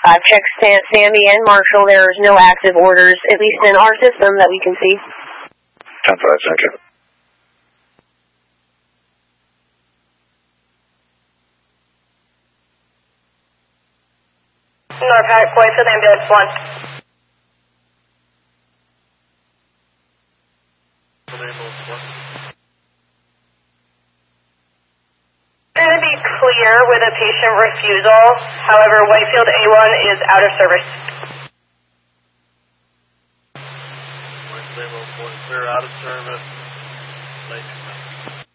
I've checked Sammy and Marshall. There's no active orders, at least in our system that we can see. 10-5, thank you. North Paddock, Whitefield, ambulance 1. Going to be clear with a patient refusal. However, Whitefield A1 is out of service. Whitefield A1 clear out of service.